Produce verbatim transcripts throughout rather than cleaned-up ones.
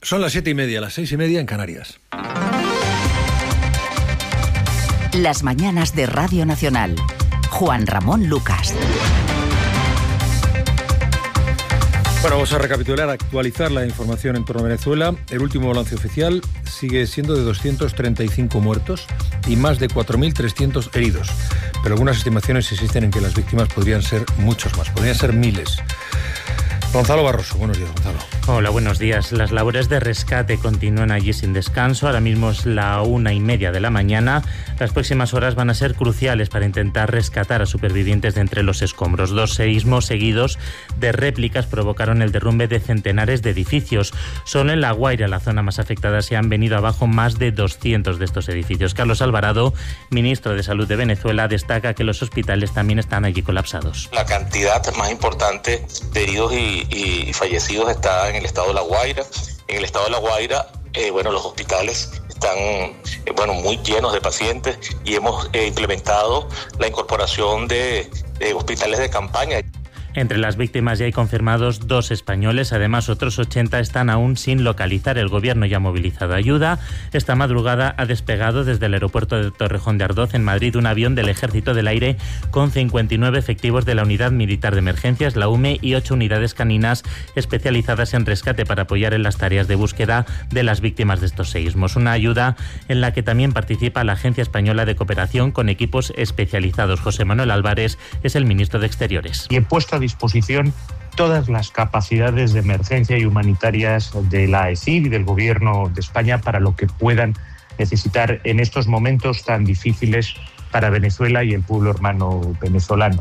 Son las siete y media, las seis y media en Canarias. Las mañanas de Radio Nacional. Juan Ramón Lucas. Bueno, vamos a recapitular, actualizar la información en torno a Venezuela. El último balance oficial sigue siendo de doscientos treinta y cinco muertos y más de cuatro mil trescientos heridos. Pero algunas estimaciones insisten en que las víctimas podrían ser muchos más, podrían ser miles. Gonzalo Barroso, buenos días, Gonzalo. Hola, buenos días. Las labores de rescate continúan allí sin descanso. Ahora mismo es la una y media de la mañana. Las próximas horas van a ser cruciales para intentar rescatar a supervivientes de entre los escombros. Dos seísmos seguidos de réplicas provocaron el derrumbe de centenares de edificios. Solo en La Guaira, la zona más afectada, se han venido abajo más de doscientos de estos edificios. Carlos Alvarado, ministro de Salud de Venezuela, destaca que los hospitales también están allí colapsados. La cantidad más importante de heridos y y fallecidos está en el estado de La Guaira. En el estado de La Guaira, eh, bueno, los hospitales están eh, bueno, muy llenos de pacientes y hemos eh, implementado la incorporación de, de hospitales de campaña. Entre las víctimas ya hay confirmados dos españoles, además otros ochenta están aún sin localizar. El gobierno ya ha movilizado ayuda. Esta madrugada ha despegado desde el aeropuerto de Torrejón de Ardoz, en Madrid, un avión del Ejército del Aire con cincuenta y nueve efectivos de la Unidad Militar de Emergencias, la U M E, y ocho unidades caninas especializadas en rescate para apoyar en las tareas de búsqueda de las víctimas de estos seísmos. Una ayuda en la que también participa la Agencia Española de Cooperación con equipos especializados. José Manuel Álvarez es el ministro de Exteriores. Y he puesto a disposición todas las capacidades de emergencia y humanitarias de la A E C I B y del Gobierno de España para lo que puedan necesitar en estos momentos tan difíciles para Venezuela y el pueblo hermano venezolano.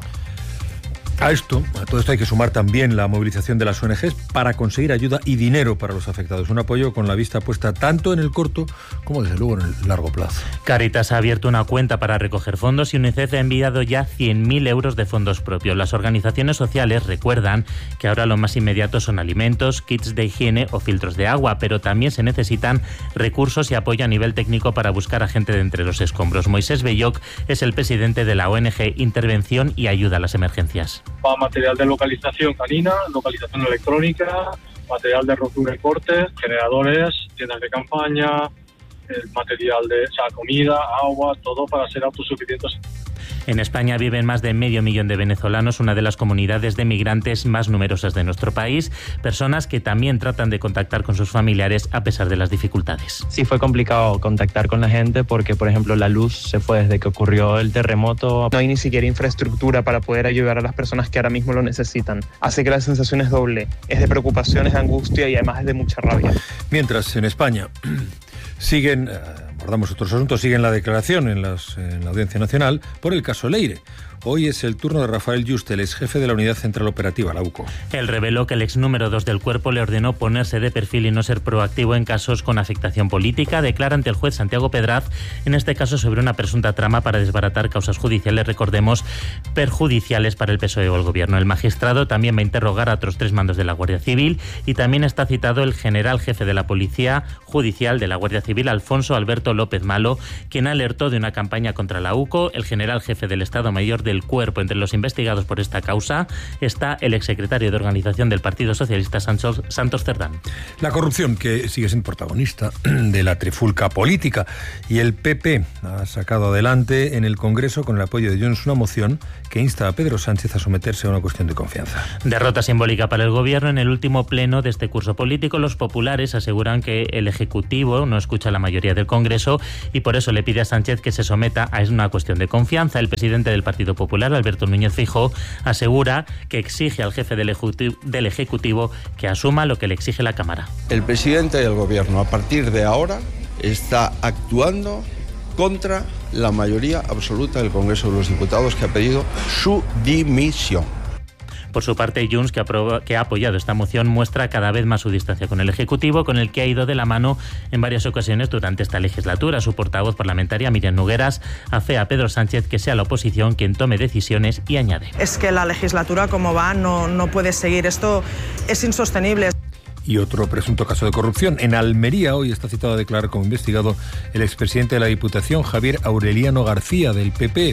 A esto, a todo esto hay que sumar también la movilización de las O N Ges para conseguir ayuda y dinero para los afectados. Un apoyo con la vista puesta tanto en el corto como desde luego en el largo plazo. Cáritas ha abierto una cuenta para recoger fondos y UNICEF ha enviado ya cien mil euros de fondos propios. Las organizaciones sociales recuerdan que ahora lo más inmediato son alimentos, kits de higiene o filtros de agua, pero también se necesitan recursos y apoyo a nivel técnico para buscar a gente de entre los escombros. Moisés Belloc es el presidente de la O N G Intervención y Ayuda a las Emergencias. Va material de localización canina, localización electrónica, material de rotura y corte, generadores, tiendas de campaña, el material de, o sea, comida, agua, todo para ser autosuficientes. En España viven más de medio millón de venezolanos, una de las comunidades de migrantes más numerosas de nuestro país, personas que también tratan de contactar con sus familiares a pesar de las dificultades. Sí, fue complicado contactar con la gente porque, por ejemplo, la luz se fue desde que ocurrió el terremoto. No hay ni siquiera infraestructura para poder ayudar a las personas que ahora mismo lo necesitan. Así que la sensación es doble, es de preocupación, es de angustia y además es de mucha rabia. Mientras, en España siguen... Abordamos otros asuntos. Sigue en la declaración en, las, en la Audiencia Nacional por el caso Leire. Hoy es el turno de Rafael Yuste, el ex jefe de la Unidad Central Operativa, la U C O. Él reveló que el ex número dos del cuerpo le ordenó ponerse de perfil y no ser proactivo en casos con afectación política. Declara ante el juez Santiago Pedraz, en este caso sobre una presunta trama para desbaratar causas judiciales, recordemos, perjudiciales para el P S O E o el Gobierno. El magistrado también va a interrogar a otros tres mandos de la Guardia Civil y también está citado el general jefe de la Policía Judicial de la Guardia Civil, Alfonso Alberto López Malo, quien alertó de una campaña contra la U C O. El general jefe del Estado Mayor del Cuerpo. Entre los investigados por esta causa está el exsecretario de Organización del Partido Socialista, Santos, Santos Cerdán. La corrupción, que sigue siendo protagonista de la trifulca política, y el P P ha sacado adelante en el Congreso, con el apoyo de Junts, una moción que insta a Pedro Sánchez a someterse a una cuestión de confianza. Derrota simbólica para el Gobierno. En el último pleno de este curso político, los populares aseguran que el Ejecutivo no escucha a la mayoría del Congreso y por eso le pide a Sánchez que se someta a una cuestión de confianza. El presidente del Partido Popular, Alberto Núñez Feijóo, asegura que exige al jefe del ejecutivo, del Ejecutivo que asuma lo que le exige la Cámara. El presidente del Gobierno, a partir de ahora, está actuando contra la mayoría absoluta del Congreso de los Diputados, que ha pedido su dimisión. Por su parte, Junts, que, aproba, que ha apoyado esta moción, muestra cada vez más su distancia con el Ejecutivo, con el que ha ido de la mano en varias ocasiones durante esta legislatura. Su portavoz parlamentaria, Miriam Nogueras, afea a Pedro Sánchez que sea la oposición quien tome decisiones y añade: es que la legislatura como va no, no puede seguir. Esto es insostenible. Y otro presunto caso de corrupción. En Almería hoy está citado a declarar como investigado el expresidente de la Diputación, Javier Aureliano García, del P P.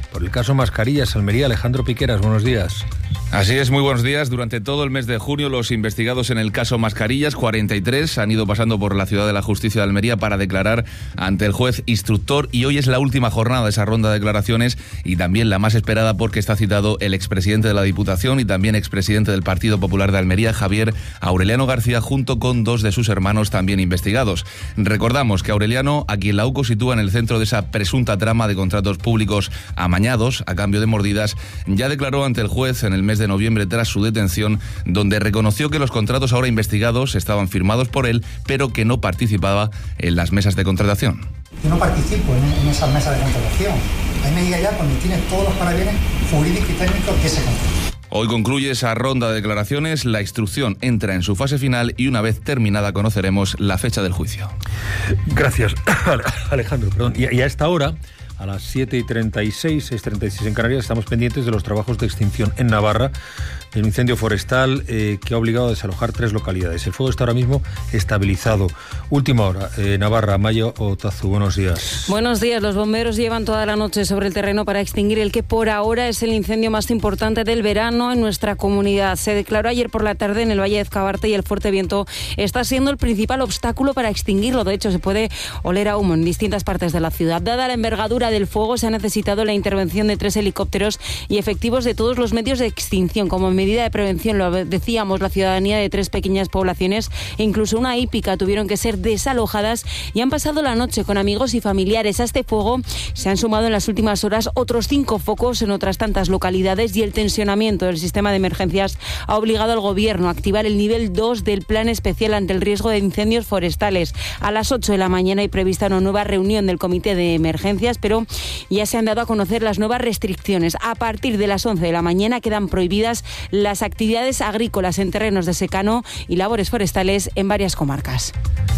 por el caso Mascarillas. Almería, Alejandro Piqueras, buenos días. Así es, muy buenos días. Durante todo el mes de junio, los investigados en el caso Mascarillas, cuarenta y tres, han ido pasando por la Ciudad de la Justicia de Almería para declarar ante el juez instructor, y hoy es la última jornada de esa ronda de declaraciones y también la más esperada porque está citado el expresidente de la Diputación y también expresidente del Partido Popular de Almería, Javier Aureliano García, junto con dos de sus hermanos también investigados. Recordamos que Aureliano, a quien la U C O sitúa en el centro de esa presunta trama de contratos públicos amañados a cambio de mordidas, ya declaró ante el juez en el mes de noviembre tras su detención, donde reconoció que los contratos ahora investigados estaban firmados por él, pero que no participaba en las mesas de contratación. Yo no participo en, en esas mesas de contratación. Ahí me diga ya cuando tiene todos los parabienes jurídicos y técnicos que se contrata. Hoy concluye esa ronda de declaraciones, la instrucción entra en su fase final y una vez terminada conoceremos la fecha del juicio. Gracias, Alejandro. Perdón. Y, y a esta hora, a las siete y treinta y seis, seis y treinta y seis en Canarias, estamos pendientes de los trabajos de extinción en Navarra, de un incendio forestal eh, que ha obligado a desalojar tres localidades. El fuego está ahora mismo estabilizado. Última hora, eh, Navarra, Amaya Otazu, buenos días. Buenos días. Los bomberos llevan toda la noche sobre el terreno para extinguir el que por ahora es el incendio más importante del verano en nuestra comunidad. Se declaró ayer por la tarde en el Valle de Ezcabarte y el fuerte viento está siendo el principal obstáculo para extinguirlo. De hecho, se puede oler a humo en distintas partes de la ciudad. Dada la envergadura del fuego, se ha necesitado la intervención de tres helicópteros y efectivos de todos los medios de extinción. Como medida de prevención, lo decíamos, la ciudadanía de tres pequeñas poblaciones e incluso una hípica tuvieron que ser desalojadas y han pasado la noche con amigos y familiares. A este fuego se han sumado en las últimas horas otros cinco focos en otras tantas localidades y el tensionamiento del sistema de emergencias ha obligado al gobierno a activar el nivel dos del plan especial ante el riesgo de incendios forestales. A las ocho de la mañana hay prevista una nueva reunión del comité de emergencias, pero ya se han dado a conocer las nuevas restricciones. A partir de las once de la mañana quedan prohibidas las actividades agrícolas en terrenos de secano y labores forestales en varias comarcas.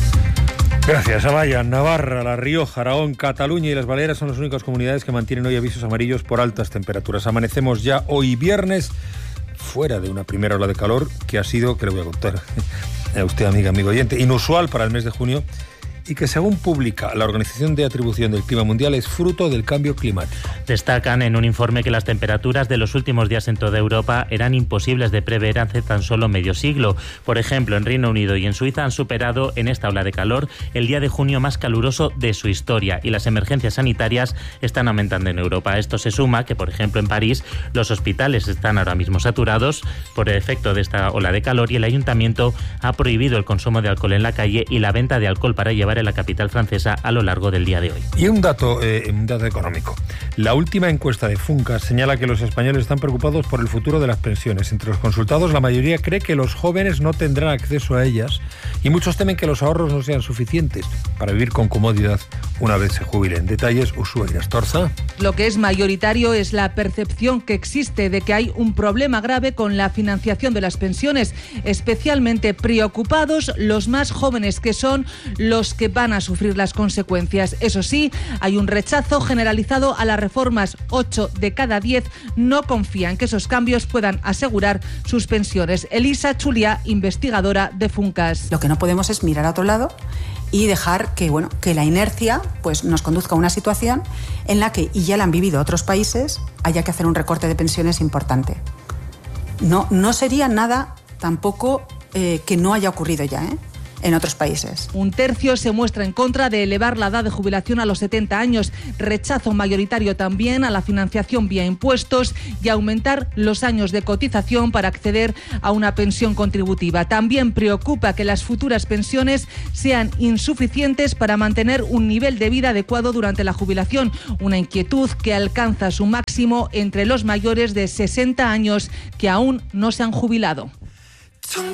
Gracias, Amaya. Navarra, La Rioja, Aragón, Cataluña y las Baleares son las únicas comunidades que mantienen hoy avisos amarillos por altas temperaturas. Amanecemos ya hoy viernes fuera de una primera ola de calor que ha sido, que le voy a contar a usted, amiga, amigo oyente, inusual para el mes de junio, y que según publica la Organización de Atribución del Clima Mundial es fruto del cambio climático. Destacan en un informe que las temperaturas de los últimos días en toda Europa eran imposibles de prever hace tan solo medio siglo. Por ejemplo, en Reino Unido y en Suiza han superado en esta ola de calor el día de junio más caluroso de su historia y las emergencias sanitarias están aumentando en Europa. Esto se suma que, por ejemplo, en París los hospitales están ahora mismo saturados por el efecto de esta ola de calor y el ayuntamiento ha prohibido el consumo de alcohol en la calle y la venta de alcohol para llevar en la capital francesa a lo largo del día de hoy. Y un dato, eh, un dato económico. La última encuesta de Funcas señala que los españoles están preocupados por el futuro de las pensiones. Entre los consultados, la mayoría cree que los jóvenes no tendrán acceso a ellas y muchos temen que los ahorros no sean suficientes para vivir con comodidad una vez se jubilen. Detalles, Ushuaia Astorza. Lo que es mayoritario es la percepción que existe de que hay un problema grave con la financiación de las pensiones, especialmente preocupados los más jóvenes, que son los que van a sufrir las consecuencias. Eso sí, hay un rechazo generalizado a las reformas. Ocho de cada diez no confían que esos cambios puedan asegurar sus pensiones. Elisa Chulia, investigadora de Funcas. Lo que no podemos es mirar a otro lado y dejar que, bueno, que la inercia pues, nos conduzca a una situación en la que, y ya la han vivido otros países, haya que hacer un recorte de pensiones importante. No, no sería nada tampoco eh, que no haya ocurrido ya, ¿eh? en otros países. Un tercio se muestra en contra de elevar la edad de jubilación a los setenta años. Rechazo mayoritario también a la financiación vía impuestos y aumentar los años de cotización para acceder a una pensión contributiva. También preocupa que las futuras pensiones sean insuficientes para mantener un nivel de vida adecuado durante la jubilación. Una inquietud que alcanza su máximo entre los mayores de sesenta años que aún no se han jubilado.